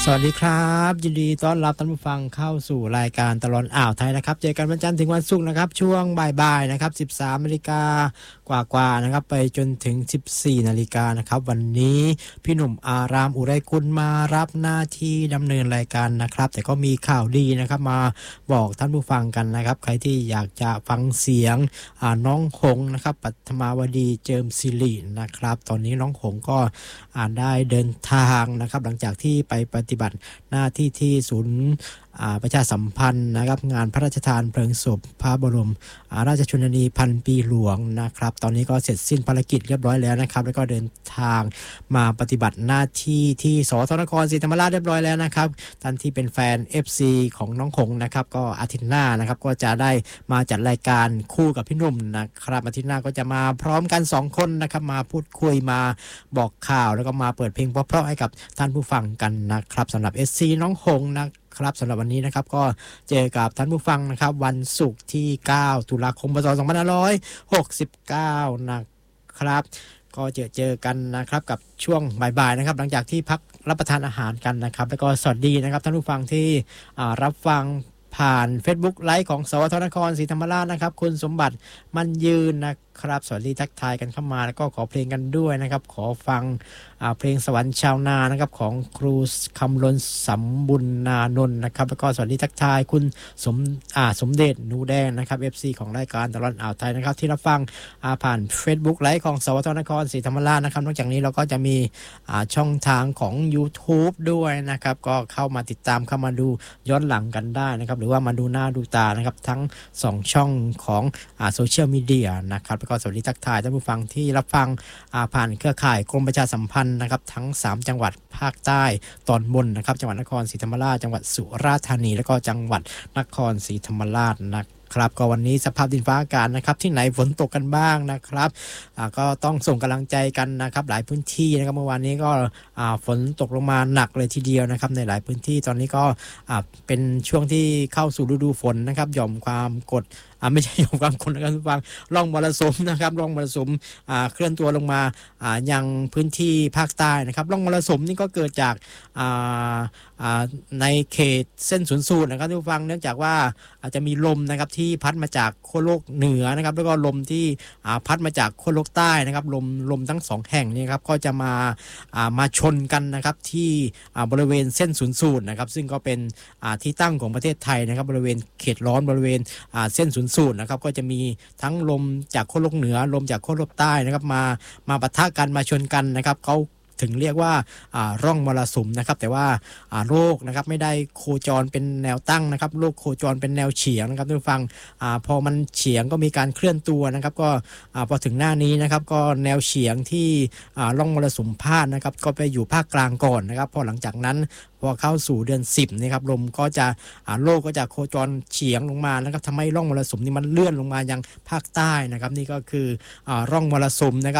สวัสดีครับยินดีต้อนรับท่านผู้ฟังเข้าสู่รายการตลอดอ่าวไทยนะครับเจอกันวันจันทร์ถึงวันศุกร์นะครับช่วงบ่ายๆนะครับ 13 นาฬิกากว่าๆนะครับไปจนถึง 14 นาฬิกานะครับวันนี้พี่หนุ่มอารามอุไรกุลมารับหน้าที่ดำเนินรายการนะครับแต่ก็มีข่าวดีนะครับมาบอกท่านผู้ฟังกันนะครับใครที่อยากจะฟังเสียงน้องหงนะครับปัทมาวดีเจิมศิรินะครับตอนนี้น้องหงก็ได้เดินทางนะครับหลังจากที่ไปปฏิบัติหน้าที่ที่ศูนย์ประชาสัมพันธ์นะครับงานพระราชทานเพลิงศพพระบรมราชชนนีพันปีหลวงนะครับตอนนี้ก็เสร็จสิ้นภารกิจเรียบร้อยแล้วนะครับแล้วก็เดินทางมาปฏิบัติหน้าที่ที่สทนครศรีธรรมราชเรียบร้อยแล้วนะครับท่านที่เป็นแฟน FC ของน้องหงนะครับก็อาทิตย์หน้านะครับก็จะได้มาจัดรายการคู่กับพี่หนุ่มนะครับอาทิตย์หน้าก็จะมาพร้อมกัน2คนนะครับมาพูดคุยมาบอกข่าวแล้วก็มาเปิดเพลงเพราะๆให้กับท่านผู้ฟังกันนะครับสำหรับ SC น้องหงนะครับสำหรับวันนี้นะครับก็เจอกับท่านผู้ฟังนะครับวันศุกร์ที่9ตุลาคมพ.ศ. 2569นะครับก็เจอกันนะครับกับช่วงบ่ายๆนะครับหลังจากที่พักรับประทานอาหารกันนะครับแล้วก็สวัสดีนะครับท่านผู้ฟังที่รับฟังผ่าน Facebook ไลฟ์ของสวทนครศรีธรรมราชนะครับคุณสมบัติมั่นยืนนะครับสวัสดีทักทายกันเข้ามาแล้วก็ขอเพลงกันด้วยนะครับขอฟังเพลงสวรรค์ชาวนานะครับของครูคำลนสำบุญนานนท์นะครับแล้วก็สวัสดีทักทายคุณสมเด็จหนูแดงนะครับ FC ของรายการตลอดอ่าวไทยนะครับที่รับฟังผ่าน Facebook ไลฟ์ของสวทนครศรีธรรมราชนะครับนอกจากนี้เราก็จะมีช่องทางของ YouTube ด้วยนะครับก็เข้ามาติดตามเข้ามาดูย้อนหลังกันได้นะครับหรือว่ามาดูหน้าดูตานะครับทั้ง2ช่องของโซเชียลมีเดียนะครับแล้วก็สวัสดีทักทายท่านผู้ฟังที่รับฟังผ่านเครือข่ายกรมประชาสัมพันธ์นะครับทั้ง3จังหวัดภาคใต้ตอนบนนะครับจังหวัดนครศรีธรรมราชจังหวัดสุราษฎร์ธานีแล้วก็จังหวัดนครศรีธรรมราชนะครับก็วันนี้สภาพดินฟ้าอากาศนะครับที่ไหนฝนตกกันบ้างนะครับก็ต้องส่งกำลังใจกันนะครับหลายพื้นที่นะครับเมื่อวานนี้ก็ฝนตกลงมาหนักเลยทีเดียวนะครับในหลายพื้นที่ตอนนี้ก็เป็นช่วงที่เข้าสู่ฤดูฝนนะครับหย่อมความกดไม่ใช่หย่อมความกดนะครับทุกฟังร่องมรสุมนะครับร่องมรสุมเคลื่อนตัวลงมายังพื้นที่ภาคใต้นะครับร่องมรสุมนี่ก็เกิดจากในเขตเส้นศูนย์สูตรนะครับทุกฟังเนื่องจากว่าอาจจะมีลมนะครับที่พัดมาจากขั้วโลกเหนือนะครับแล้วก็ลมที่พัดมาจากขั้วโลกใต้นะครับลมทั้ง2แห่งนี้ครับก็จะมาชนกันนะครับที่บริเวณเส้นศูนย์สูตรนะครับซึ่งก็เป็นที่ตั้งของประเทศไทยนะครับบริเวณเขตร้อนบริเวณเส้นศูนย์สูตรนะครับก็จะมีทั้งลมจากขั้วโลกเหนือลมจากขั้วโลกใต้นะครับมาปะทะกันมาชนกันนะครับเขาถึงเรียกว่าร่องมรสุมนะครับแต่ว่าโลกนะครับไม่ได้โคจรเป็นแนวตั้งนะครับโลกโคจรเป็นแนวเฉียงนะครับทุกฟังพอมันเฉียงก็มีการเคลื่อนตัวนะครับก็พอถึงหน้านี้นะครับก็แนวเฉียงที่ร่องมรสุมพาดนะครับก็ไปอยู่ภาคกลางก่อนนะครับพอหลังจากนั้นพอเข้าสู่เดือน10นะครับลมก็จะโลกก็จะโคจรเฉียงลงมานะครับทำให้ร่องมรสุมนี้มันเลื่อนลงมายังภาคใต้นะครับนี่ก็คือร่องมรสุมนะครับ